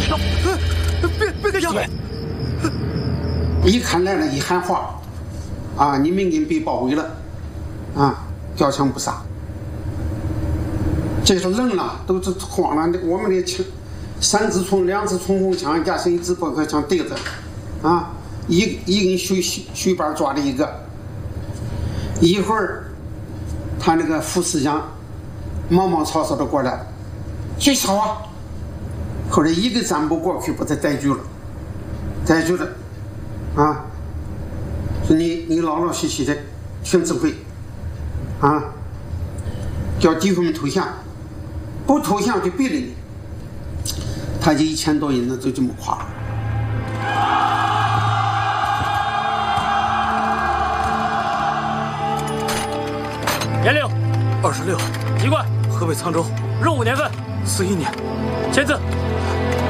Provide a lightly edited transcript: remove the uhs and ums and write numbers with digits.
别给小北！ 一看来了，一喊话，啊，你们给被包围了，啊，吊枪不杀。这是人了，都是慌了。我们的枪，3支冲2支冲锋枪加上1支驳壳枪对着，啊，一根虚板抓了一个。一会儿，他那个副师长忙忙草草的过来，谁吵啊？后来一个站不过去，把他逮住了，啊！说你老老实实的听指挥，啊，叫弟兄们投降，不投降就毙了你。他这1000多人呢，就这么垮了。 年龄26，籍贯河北沧州，任务年份41年，签字。